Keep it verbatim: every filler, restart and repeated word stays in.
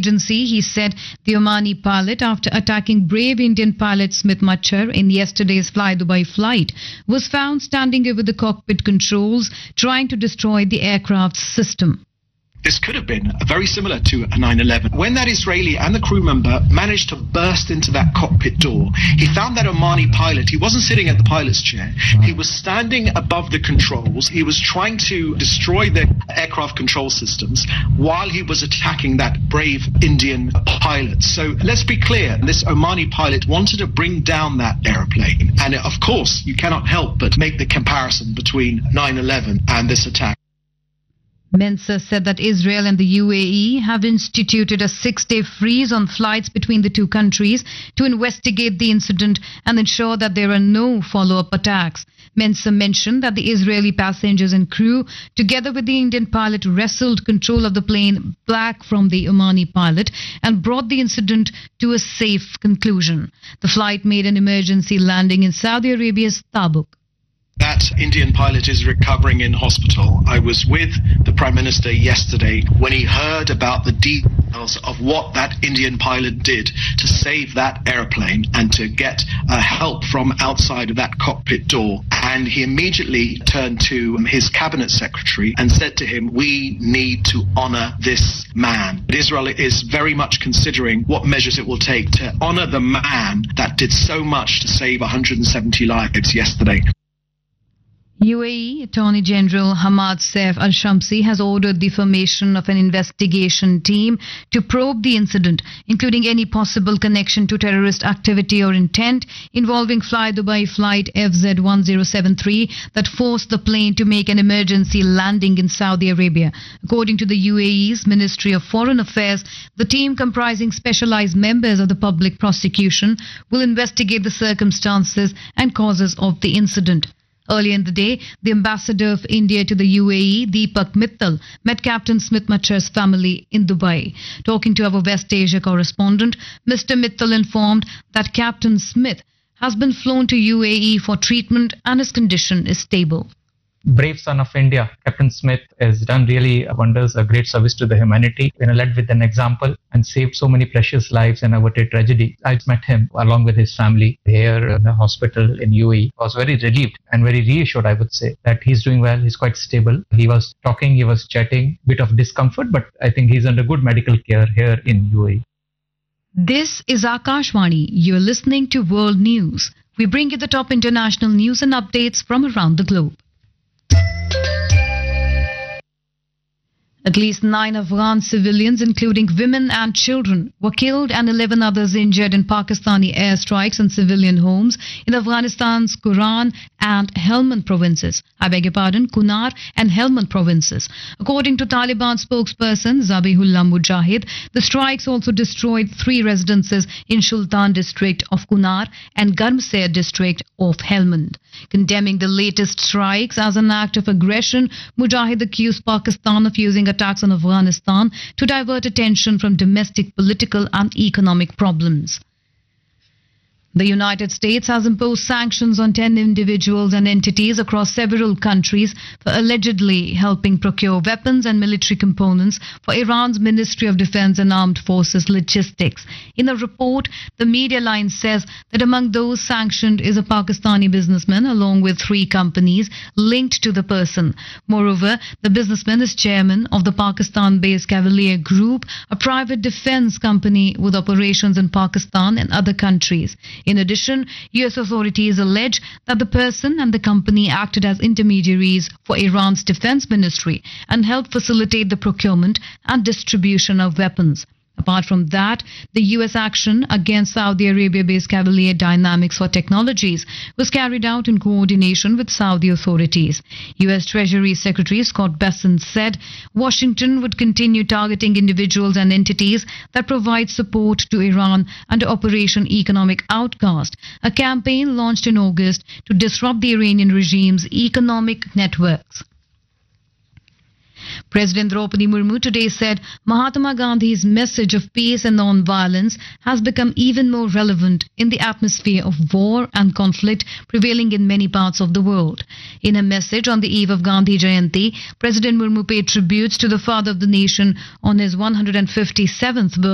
emergency, he said the Omani pilot, after attacking brave Indian pilot Smith Machar in yesterday's Fly Dubai flight, was found standing over the cockpit controls, trying to destroy the aircraft's system. This could have been very similar to a nine eleven. When that Israeli and the crew member managed to burst into that cockpit door, he found that Omani pilot, he wasn't sitting at the pilot's chair, he was standing above the controls, he was trying to destroy the aircraft control systems while he was attacking that brave Indian pilot. So let's be clear, this Omani pilot wanted to bring down that aeroplane, and of course you cannot help but make the comparison between nine eleven and this attack. Mensa said that Israel and the U A E have instituted a six-day freeze on flights between the two countries to investigate the incident and ensure that there are no follow-up attacks. Mensa mentioned that the Israeli passengers and crew, together with the Indian pilot, wrestled control of the plane back from the Omani pilot and brought the incident to a safe conclusion. The flight made an emergency landing in Saudi Arabia's Tabuk. That Indian pilot is recovering in hospital. I was with the Prime Minister yesterday when he heard about the details of what that Indian pilot did to save that airplane and to get uh, help from outside of that cockpit door. And he immediately turned to his cabinet secretary and said to him, we need to honor this man. But Israel is very much considering what measures it will take to honor the man that did so much to save one hundred seventy lives yesterday. U A E Attorney General Hamad Saif Al-Shamsi has ordered the formation of an investigation team to probe the incident, including any possible connection to terrorist activity or intent involving Fly Dubai flight F Z one zero seven three that forced the plane to make an emergency landing in Saudi Arabia. According to the U A E's Ministry of Foreign Affairs, the team, comprising specialized members of the public prosecution, will investigate the circumstances and causes of the incident. Earlier in the day, the ambassador of India to the U A E, Deepak Mittal, met Captain Smith Machar's family in Dubai. Talking to our West Asia correspondent, Mister Mittal informed that Captain Smith has been flown to U A E for treatment and his condition is stable. Brave son of India, Captain Smith, has done really wonders, a great service to the humanity, you know, led with an example and saved so many precious lives and averted tragedy. I met him along with his family here in the hospital in U A E. I was very relieved and very reassured, I would say, that he's doing well, he's quite stable. He was talking, he was chatting, bit of discomfort, but I think he's under good medical care here in U A E. This is Akashvani. You're listening to World News. We bring you the top international news and updates from around the globe. At least nine Afghan civilians, including women and children, were killed and eleven others injured in Pakistani airstrikes on civilian homes in Afghanistan's Kunar and Helmand provinces. I beg your pardon, Kunar and Helmand provinces. According to Taliban spokesperson Zabihullah Mujahid, the strikes also destroyed three residences in Shultan district of Kunar and Garmsir district of Helmand. Condemning the latest strikes as an act of aggression, Mujahid accused Pakistan of using attacks on Afghanistan to divert attention from domestic political and economic problems. The United States has imposed sanctions on ten individuals and entities across several countries for allegedly helping procure weapons and military components for Iran's Ministry of Defense and Armed Forces logistics. In a report, the media line says that among those sanctioned is a Pakistani businessman along with three companies linked to the person. Moreover, the businessman is chairman of the Pakistan-based Cavalier Group, a private defense company with operations in Pakistan and other countries. In addition, U S authorities allege that the person and the company acted as intermediaries for Iran's defense ministry and helped facilitate the procurement and distribution of weapons. Apart from that, the U S action against Saudi Arabia-based Cavalier Dynamics for Technologies was carried out in coordination with Saudi authorities. U S Treasury Secretary Scott Bessent said Washington would continue targeting individuals and entities that provide support to Iran under Operation Economic Outcast, a campaign launched in August to disrupt the Iranian regime's economic networks. President Draupadi Murmu today said Mahatma Gandhi's message of peace and non-violence has become even more relevant in the atmosphere of war and conflict prevailing in many parts of the world. In a message on the eve of Gandhi Jayanti, President Murmu paid tributes to the father of the nation on his one hundred fifty-seventh birthday.